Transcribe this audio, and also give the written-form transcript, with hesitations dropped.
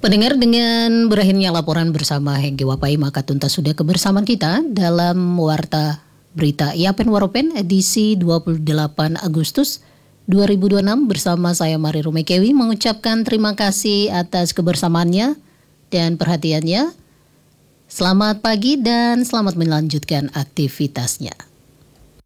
Pendengar, dengan berakhirnya laporan bersama Hengki Wapai, maka tuntas sudah kebersamaan kita dalam Warta Berita Yapen Waropen edisi 28 Agustus 2026 bersama saya Mari Rumekewi mengucapkan terima kasih atas kebersamaannya dan perhatiannya. Selamat pagi dan selamat melanjutkan aktivitasnya.